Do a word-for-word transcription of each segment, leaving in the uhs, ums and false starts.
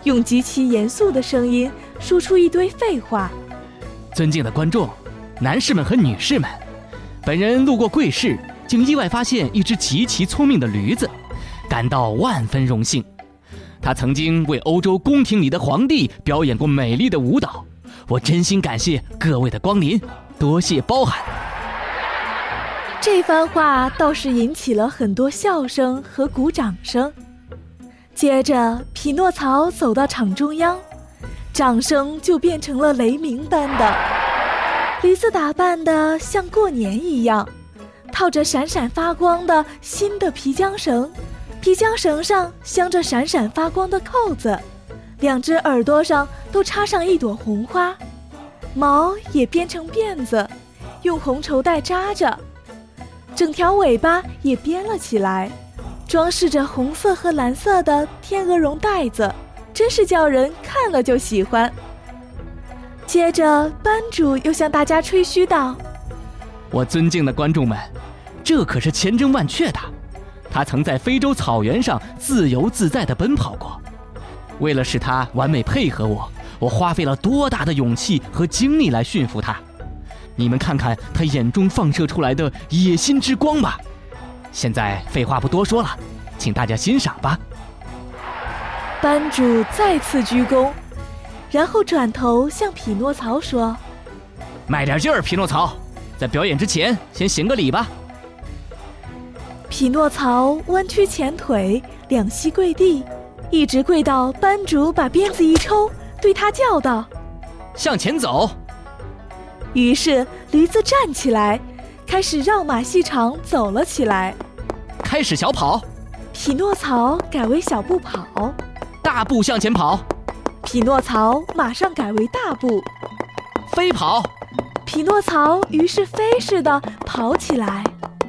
用极其严肃的声音说出一堆废话。 尊敬的观众，男士们和女士们，本人路过贵市，竟意外发现一只极其聪明的驴子，感到万分荣幸。他曾经为欧洲宫廷里的皇帝表演过美丽的舞蹈，我真心感谢各位的光临，多谢包涵。 这番话倒是引起了很多笑声和鼓掌声。接着，匹诺曹走到场中央，掌声就变成了雷鸣般的。驴子打扮得像过年一样，套着闪闪发光的新的皮缰绳，皮缰绳上镶着闪闪发光的扣子，两只耳朵上都插上一朵红花，毛也编成辫子，用红绸带扎着，整条尾巴也编了起来，装饰着红色和蓝色的天鹅绒带子，真是叫人看了就喜欢。接着班主又向大家吹嘘道： 我尊敬的观众们，这可是千真万确的，他曾在非洲草原上自由自在地奔跑过。为了使他完美配合我，我花费了多大的勇气和精力来驯服他。你们看看他眼中放射出来的野心之光吧。现在废话不多说了，请大家欣赏吧。 班主再次鞠躬，然后转头向匹诺曹说： 卖点劲儿，匹诺曹，在表演之前先行个礼吧。 匹诺曹弯曲前腿，两膝跪地，一直跪到班主把鞭子一抽，对他叫道： 向前走。 于是驴子站起来，开始绕马戏场走了起来。 开始小跑。 匹诺曹改为小步跑。 大步向前跑。 匹诺曹马上改为大步。 飞跑。 匹诺曹于是飞似的跑起来。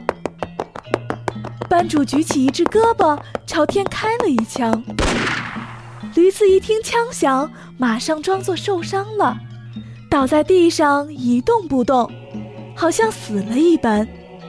班主举起一只胳膊朝天开了一枪，驴子一听枪响，马上装作受伤了，倒在地上一动不动，好像死了一般。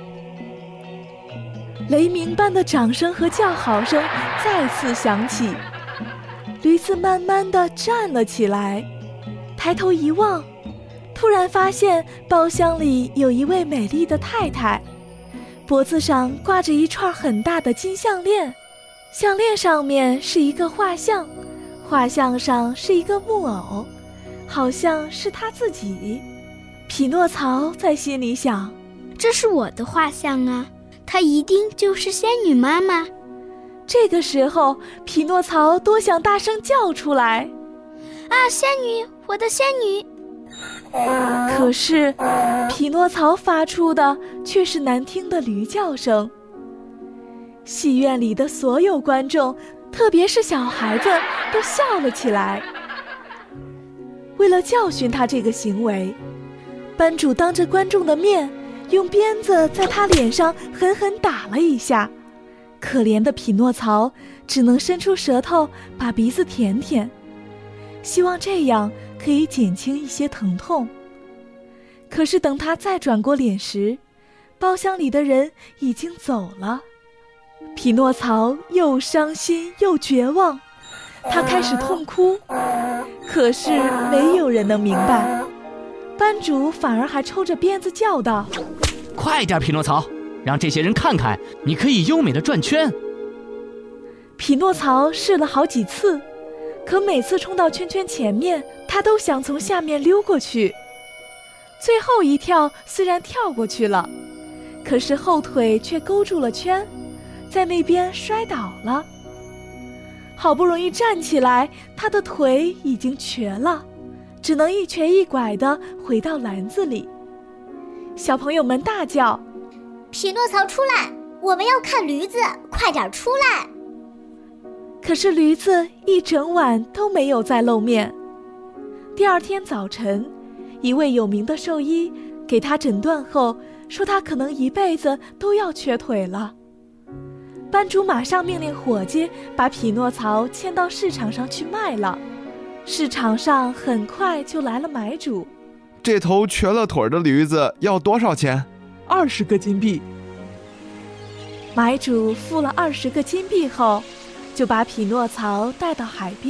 雷鸣般的掌声和叫好声再次响起，驴子慢慢地站了起来，抬头一望，突然发现包厢里有一位美丽的太太，脖子上挂着一串很大的金项链，项链上面是一个画像，画像上是一个木偶，好像是他自己。匹诺曹在心里想： 这是我的画像啊，她一定就是仙女妈妈。 这个时候，匹诺曹多想大声叫出来： 啊，仙女，我的仙女！ 可是匹诺曹发出的却是难听的驴叫声。戏院里的所有观众，特别是小孩子，都笑了起来。为了教训他这个行为，班主当着观众的面用鞭子在他脸上狠狠打了一下。可怜的匹诺曹只能伸出舌头把鼻子舔舔，希望这样可以减轻一些疼痛。可是等他再转过脸时，包厢里的人已经走了。匹诺曹又伤心又绝望，他开始痛哭，可是没有人能明白。班主反而还抽着鞭子叫道： 快点，匹诺曹，让这些人看看你可以优美的转圈。 匹诺曹试了好几次，可每次冲到圈圈前面，他都想从下面溜过去。最后一跳虽然跳过去了，可是后腿却勾住了圈，在那边摔倒了。好不容易站起来，他的腿已经瘸了，只能一瘸一拐地回到篮子里。小朋友们大叫： 匹诺曹出来，我们要看驴子，快点出来！ 可是驴子一整晚都没有再露面。第二天早晨，一位有名的兽医给他诊断后说，他可能一辈子都要瘸腿了。班主马上命令伙计把匹诺曹牵到市场上去卖了。市场上很快就来了买主。 这头瘸了腿的驴子要多少钱？ 二十个金币。 买主付了二十个金币后，就把匹诺曹带到海边。